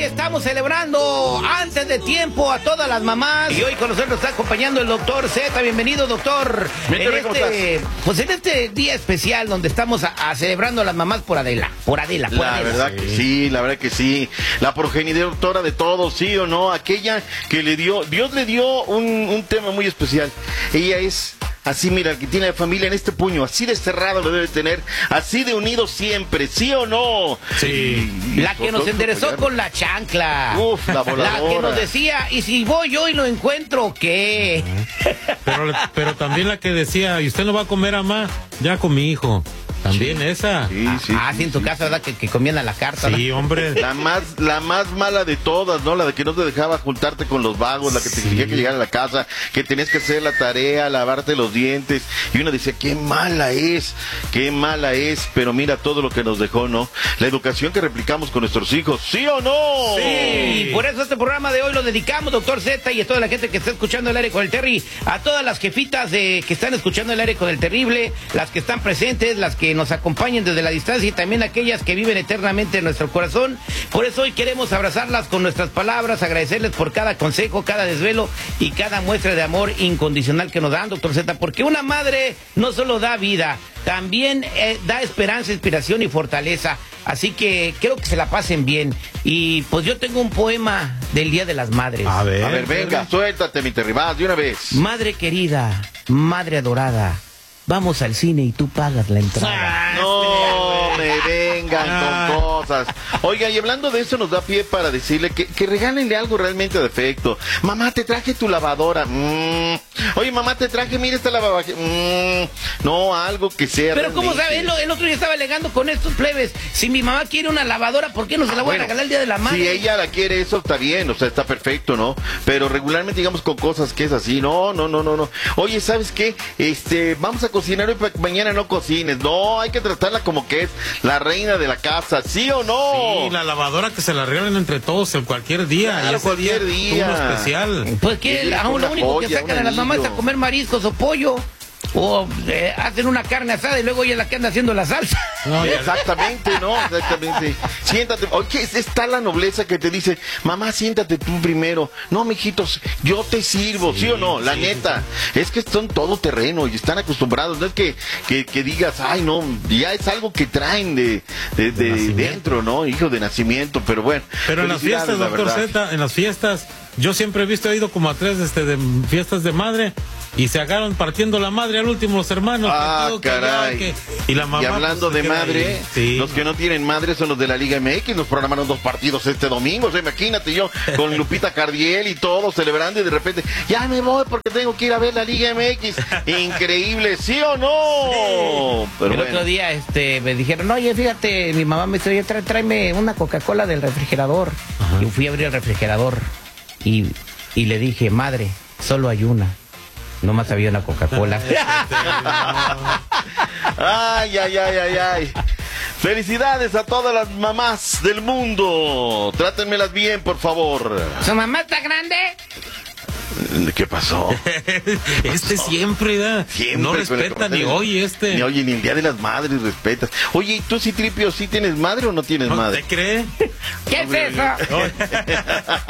hoy estamos celebrando antes de tiempo a todas las mamás. Y hoy con nosotros está acompañando el doctor Z. Bienvenido, doctor. En este día especial donde estamos celebrando a las mamás por Adela. La verdad que sí. La progenitora de todos, ¿sí o no? Aquella que Dios le dio un tema muy especial. Ella es así, mira, que tiene la familia en este puño, así de cerrado lo debe tener, así de unido siempre, ¿sí o no? Sí. La que nos enderezó con la chancla. Uf, la voladora. La que nos decía, ¿y si voy yo y lo encuentro, qué? Pero también la que decía, ¿y usted no va a comer, mamá? Ya con mi hijo. También sí, esa. Sí, en tu casa, ¿verdad? Que comían a la carta. Sí, ¿no? Hombre. La más mala de todas, ¿no? La de que no te dejaba juntarte con los vagos, la que te exigía que llegara a la casa, que tenías que hacer la tarea, lavarte los dientes. Y uno decía, qué mala es. Pero mira todo lo que nos dejó, ¿no? La educación que replicamos con nuestros hijos, ¿sí o no? Sí, y por eso este programa de hoy lo dedicamos, doctor Z, y a toda la gente que está escuchando el aire con el Terry, a todas las jefitas que están escuchando el aire con el terrible, las que están presentes, las que nos acompañen desde la distancia y también aquellas que viven eternamente en nuestro corazón. Por eso hoy queremos abrazarlas con nuestras palabras, agradecerles por cada consejo, cada desvelo y cada muestra de amor incondicional que nos dan, doctor Z, porque una madre no solo da vida, también da esperanza, inspiración y fortaleza. Así que creo que se la pasen bien. Y pues yo tengo un poema del Día de las Madres. A ver, venga, suéltate, mi Terry, vas de una vez. Madre querida, madre adorada, vamos al cine y tú pagas la entrada. No me vengan con cosas. Oiga, y hablando de eso nos da pie para decirle que regálenle algo realmente de efecto. Mamá, te traje tu lavadora. Oye, mamá, te traje, mira esta lavadora. No, algo que sea. Pero realmente. ¿cómo sabes? El otro día estaba alegando con estos plebes. Si mi mamá quiere una lavadora, ¿por qué no se la voy a regalar el Día de la Madre? Si ella la quiere, eso está bien, o sea, está perfecto, ¿no? Pero regularmente, digamos, con cosas que es así, no. Oye, ¿sabes qué? Vamos a cocinar hoy para que mañana no cocines. No, hay que tratarla como que es la reina de la casa, ¿sí o no? Sí, la lavadora que se la regalen entre todos en cualquier día. Claro, y cualquier día. Uno especial. Pues que lo único que sacan a las mamás es a comer mariscos o pollo. O hacen una carne asada y luego ella es la que anda haciendo la salsa. No, exactamente. Siéntate. Oye, está la nobleza que te dice, mamá, siéntate tú primero. No, mijitos, yo te sirvo, ¿sí o no? La neta. Es que son todo terreno y están acostumbrados. No es que digas, ay, no, ya es algo que traen de dentro, ¿no? Hijo de nacimiento, pero bueno. Pero en las fiestas, doctor Z, en las fiestas, yo siempre he ido como a 3 de fiestas de madre. Y se agarran partiendo la madre al último los hermanos. Caray. Y la mamá. Y hablando pues, de madre, sí. Los que no tienen madre son los de la Liga MX. Nos programaron 2 partidos este domingo. O sea, imagínate yo con Lupita Cardiel y todo celebrando y de repente, ya me voy porque tengo que ir a ver la Liga MX. Increíble, ¿sí o no? Sí. Pero el otro día me dijeron, oye, fíjate, mi mamá me dice, tráeme una Coca-Cola del refrigerador. Ajá. Y fui a abrir el refrigerador y le dije, madre, solo hay una. Nomás había una Coca-Cola. Ay. Felicidades a todas las mamás del mundo. Trátenmelas bien, por favor. ¿Su mamá está grande? ¿Qué pasó? Siempre da. No respeta ni oye Ni oye, ni el Día de las Madres respetas. Oye, ¿y tú, Citripio, sí tienes madre o no tienes madre? ¿Te cree? ¿Qué es eso?